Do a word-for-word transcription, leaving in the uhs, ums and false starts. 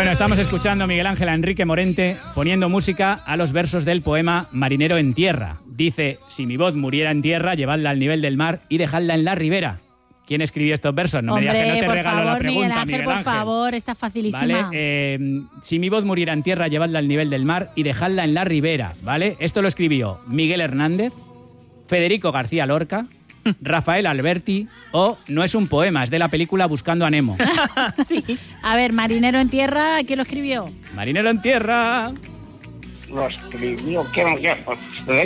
Bueno, estamos escuchando a Miguel Ángel a Enrique Morente poniendo música a los versos del poema Marinero en tierra. Dice: si mi voz muriera en tierra, llevadla al nivel del mar y dejadla en la ribera. ¿Quién escribió estos versos? No Hombre, me digas que no te por regalo favor, la pregunta, Miguel Ángel, Miguel por Ángel. favor, está facilísima. ¿Vale? Eh, si mi voz muriera en tierra, llevadla al nivel del mar y dejadla en la ribera, ¿vale? Esto lo escribió Miguel Hernández, Federico García Lorca, Rafael Alberti o no es un poema, es de la película Buscando a Nemo. Sí. A ver, Marinero en tierra, ¿quién lo escribió? Marinero en tierra. Lo escribió, ¿qué?